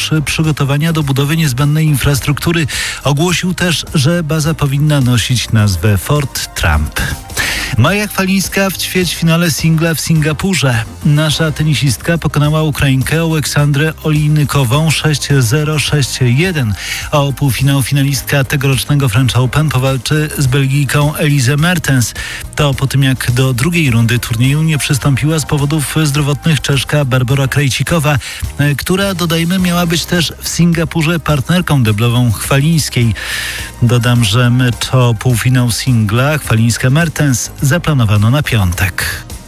już przygotowania do budowy niezbędnej infrastruktury. Ogłosił też, że baza powinna nosić nazwę Fort Trump. Maja Chwalińska w ćwierćfinale singla w Singapurze. Nasza tenisistka pokonała Ukrainkę Aleksandrę Olijnykową 6-0, 6-1. O półfinał finalistka tegorocznego French Open powalczy z Belgijką Elise Mertens. To po tym, jak do drugiej rundy turnieju nie przystąpiła z powodów zdrowotnych Czeszka Barbora Krejcikowa, która, dodajmy, miała być też w Singapurze partnerką deblową Chwalińskiej. Dodam, że mecz o półfinał singla Chwalińska-Mertens zaplanowano na piątek.